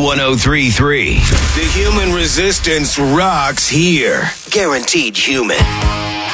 1033. The human resistance rocks here. Guaranteed human.